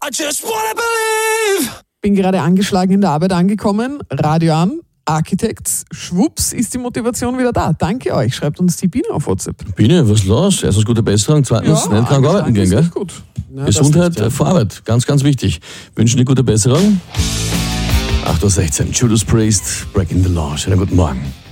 I just wanna believe. Bin gerade angeschlagen in der Arbeit angekommen, Radio an, Architects, schwupps ist die Motivation wieder da. Danke euch, schreibt uns die Biene auf WhatsApp. Biene, was ist los? Erstens gute Besserung, zweitens nicht krank arbeiten gehen, gell? Gut. Ja, Gesundheit vor Arbeit, ganz, ganz wichtig. Wünschen dir gute Besserung. 8.16 Uhr, Judas Priest, Breaking the Law. Schönen guten Morgen.